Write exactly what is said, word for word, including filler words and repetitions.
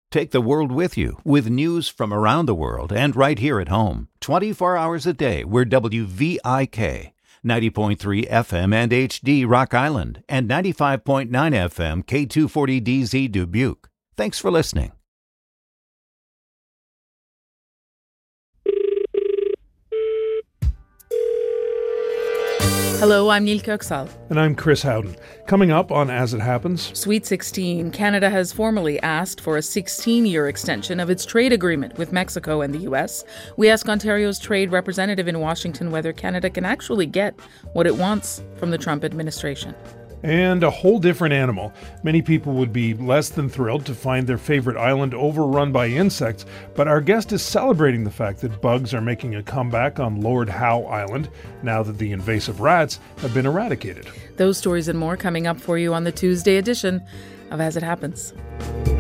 Take the world with you with news from around the world and right here at home. twenty-four hours a day, we're W V I K, ninety point three F M and H D Rock Island, and ninety-five point nine F M K two forty D Z Dubuque. Thanks for listening. Hello, I'm Neil Kirksall. And I'm Chris Howden. Coming up on As It Happens. Sweet sixteen. Canada has formally asked for a sixteen-year extension of its trade agreement with Mexico and the U S. We ask Ontario's trade representative in Washington whether Canada can actually get what it wants from the Trump administration. And a whole different animal. Many people would be less than thrilled to find their favorite island overrun by insects, but our guest is celebrating the fact that bugs are making a comeback on Lord Howe Island now that the invasive rats have been eradicated. Those stories and more coming up for you on the Tuesday edition of As It Happens.